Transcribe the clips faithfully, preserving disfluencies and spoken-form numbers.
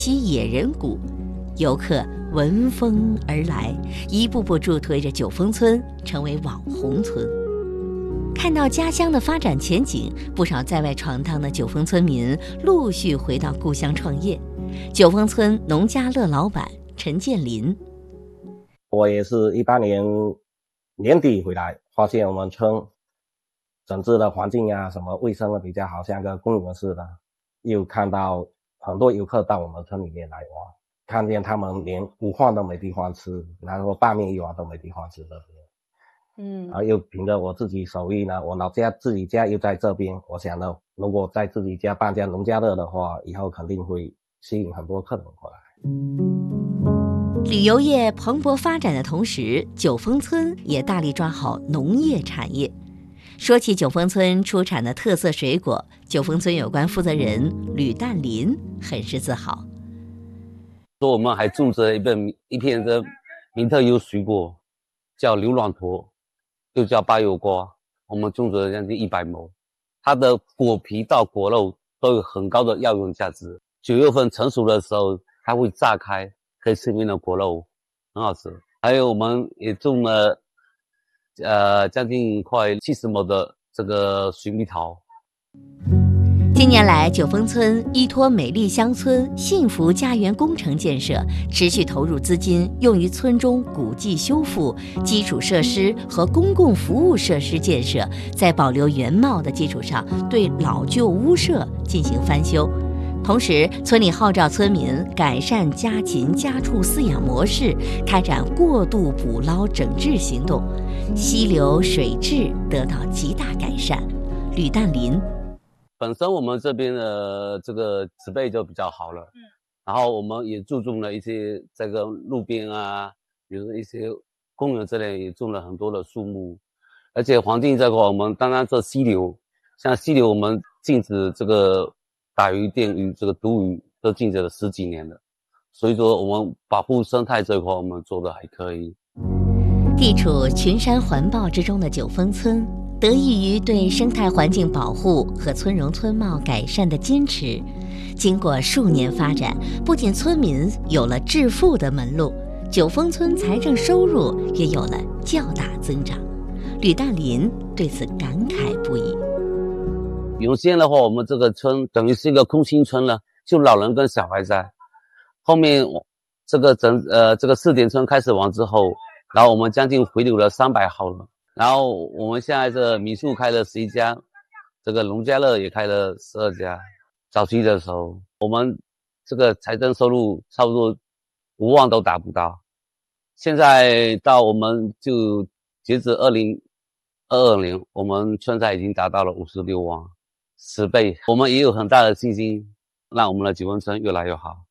西野人谷，游客闻风而来，一步步助推着九峰村成为网红村。看到家乡的发展前景，不少在外闯荡的九峰村民陆续回到故乡创业。九峰村农家乐老板陈建林， 我也是一八年年底回来，发现我们村整治的环境啊，什么卫生的比较好，像个公园似的。又看到很多游客到我们村里面来玩，看见他们连午饭都没地方吃，然后拌面一碗都没地方吃的。嗯，然后又凭着我自己手艺呢，我老家自己家又在这边，我想呢，如果在自己家办家农家乐的话，以后肯定会吸引很多客人过来。 旅游业蓬勃发展的同时，九峰村也大力抓好农业产业。说起九峰村出产的特色水果，九峰村有关负责人吕淡林很是自豪。 说我们还种着一片一片的名特优水果，叫牛卵驼，又叫巴油瓜，我们种植了将近一百亩，它的果皮到果肉都有很高的药用价值。九月份成熟的时候，它会炸开，可以吃面的果肉，很好吃。还有我们也种了，呃，将近快七十亩的这个水蜜桃。 近年来，九峰村依托美丽乡村幸福家园工程建设，持续投入资金用于村中古迹修复、基础设施和公共服务设施建设，在保留原貌的基础上，对老旧屋舍进行翻修。同时，村里号召村民改善家禽家畜饲养模式，开展过度捕捞整治行动，溪流水质得到极大改善。吕淡林。 本身我们这边的这个植被就比较好了，嗯，然后我们也注重了一些这个路边啊，比如一些公园这类也种了很多的树木，而且环境这块我们当然这溪流，像溪流我们禁止这个打鱼、电鱼、这个毒鱼都禁止了十几年了，所以说我们保护生态这块我们做的还可以。 地处群山环抱之中的九峰村，得益于对生态环境保护和村容村貌改善的坚持，经过数年发展，不仅村民有了致富的门路，九峰村财政收入也有了较大增长。吕淡林对此感慨不已。 原先的话，我们这个村等于是一个空心村了，就老人跟小孩在。后面这个整呃这个试点村开始完之后，然后我们将近回流了三百号了。然后我们现在这民宿开了十一家，这个农家乐也开了十二家。早期的时候，我们这个财政收入差不多五万都达不到。现在到我们就截止二零二二年，我们村财已经达到了五十六万，十倍。我们也有很大的信心，让我们的九峰村越来越好。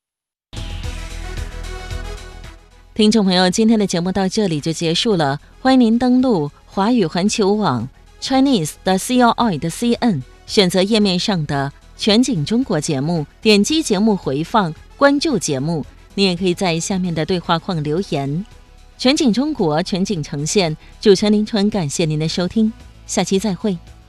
听众朋友，今天的节目到这里就结束了，欢迎您登录华语环球网 Chinese 的 C O I 的 C N， 选择页面上的全景中国节目，点击节目回放，关注节目。你也可以在下面的对话框留言。全景中国，全景呈现，主持人林纯，感谢您的收听，下期再会。